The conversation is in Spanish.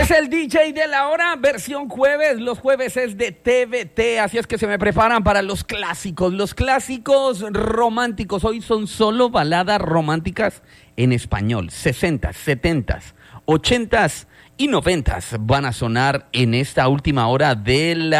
Es el DJ de la hora, versión jueves. Los jueves es de TVT, así es que se me preparan para los clásicos románticos. Hoy son solo baladas románticas en español. 60s, 70s, 80s y 90s van a sonar en esta última hora de la